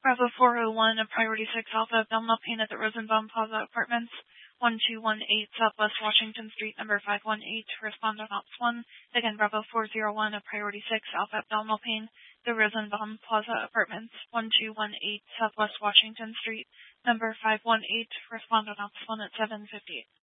Bravo 401, a Priority 6 Alpha, abdominal pain at the Rosenbaum Plaza Apartments, 1218 Southwest Washington Street, number 518, respondent ops 1. Again, Bravo 401, a Priority 6 Alpha, abdominal pain, the Rosenbaum Plaza Apartments, 1218 Southwest Washington Street, number 518, respondent ops 1 at 7:58.